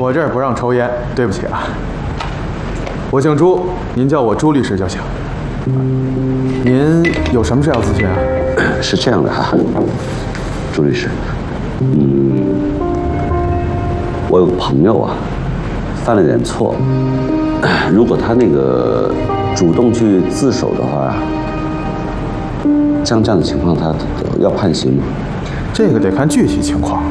我这儿不让抽烟，对不起啊。我姓朱，您叫我朱律师就行。您有什么事要咨询啊？ 是这样的哈，朱律师，我有个朋友啊，犯了点错，如果他那个主动去自首的话，像这样的情况，他要判刑吗？ 这个得看具体情况。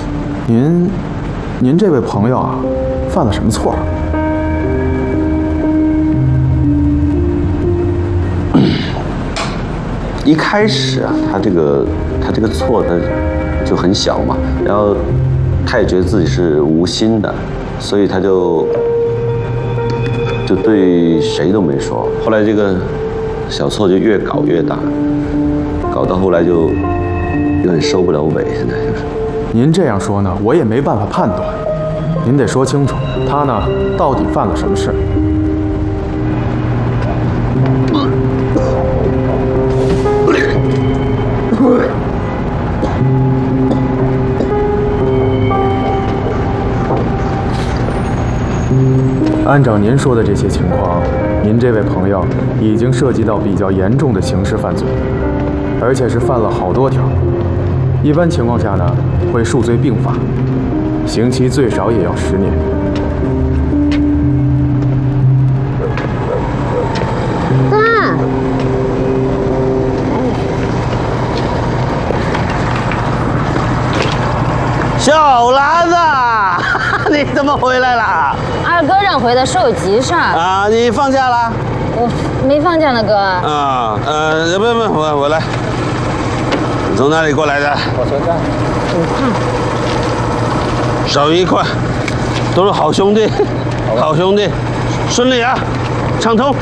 您这位朋友啊，犯了什么错？ 一开始啊，他这个错他就很小嘛，然后他也觉得自己是无心的，所以他就对谁都没说。后来这个小错就越搞越大，搞到后来就有点收不了尾，现在就是。 您这样说呢，我也没办法判断。您得说清楚，他呢到底犯了什么事？按照您说的这些情况，您这位朋友已经涉及到比较严重的刑事犯罪，而且是犯了好多条。一般情况下呢，会数罪并罚，刑期最少也要10年。 爸， 小兰子，你怎么回来了？ 二哥让回的，是有急事儿啊，你放假了？ 我没放假呢，哥。 啊，不，我来。你从哪里过来的？ 我从这儿。 少一块，都是好兄弟，好兄弟，顺利啊，畅通。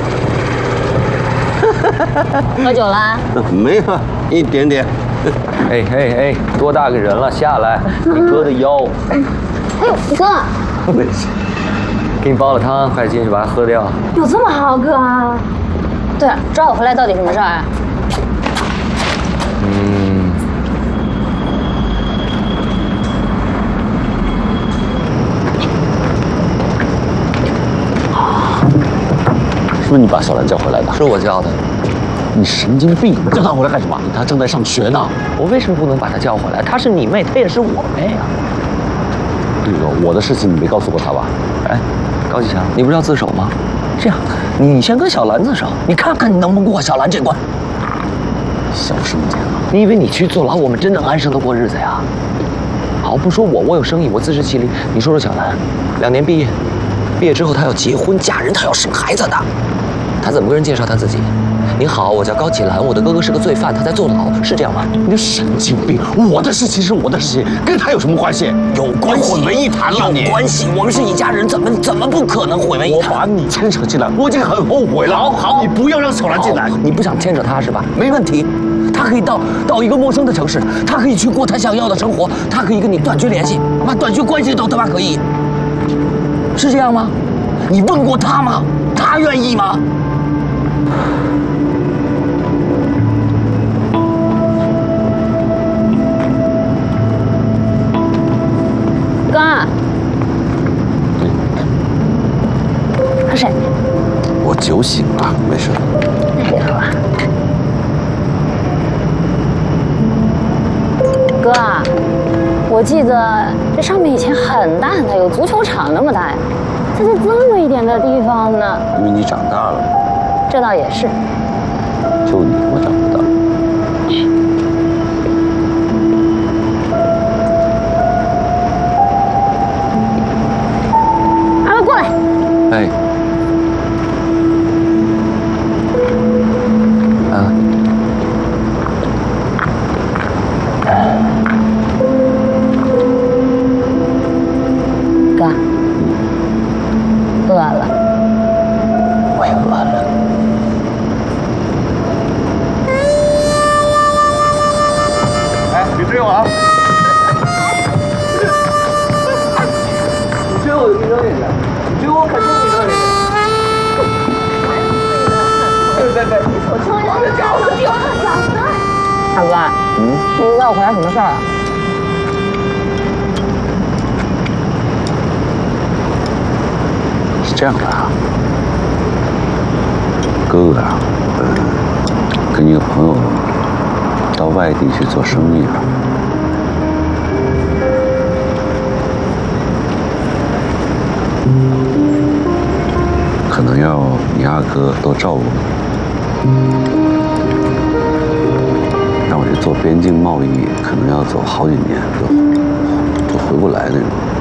喝酒啦？ 没有，一点点。 哎，多大个人了，下来，你哥的腰。 哎呦，哥， 没事。 给你煲了汤，快进去把它喝掉。 有这么好，哥啊？对了，抓我回来到底什么事儿啊？ 是不是你把小兰叫回来的？ 是我叫的。 你神经病！叫她回来干什么？她正在上学呢。 我为什么不能把她叫回来？她是你妹，她也是我妹啊。 那个我的事情你没告诉过她吧？ 哎，高启强，你不是要自首吗？这样，你先跟小兰自首，你看看你能不能过小兰这关。 小声点啊！ 你以为你去坐牢，我们真能安生的过日子呀？好，不说我有生意，我自食其力。你说说小兰，2年毕业，毕业之后她要结婚嫁人，她要生孩子的，她怎么跟人介绍她自己？您好，我叫高启兰，我的哥哥是个罪犯，他在坐牢，是这样吗？ 你神经病！我的事情是我的事情，跟他有什么关系？ 有关系， 混为一谈了你。 有关系，我们是一家人，怎么不可能混为一谈？ 我把你牵扯进来，我已经很后悔了。 好， 你不要让小兰进来。 你不想牵扯她是吧？没问题，她可以到一个陌生的城市，她可以去过她想要的生活，她可以跟你断绝联系，把断绝关系都他妈可以，是这样吗？你问过她吗？她愿意吗？ 哥，喝水。 我酒醒了，没事。 那别喝啊。哥，我记得这上面以前很大很大，有足球场那么大呀，这是这么一点的地方呢。 因为你长大了。 这倒也是。 就你他妈长不大。 过来。 哎。啊。哥，饿了。我也饿了。 哎，别追我啊！ 你追我就扔人家。我可冲你那里！别！我冲你的脚！ 大哥，你知道我回来什么事儿啊？ 这样的啊，哥哥啊，跟一个朋友到外地去做生意了，可能要你二哥多照顾你，让我去做边境贸易，可能要走好几年都回不来那种。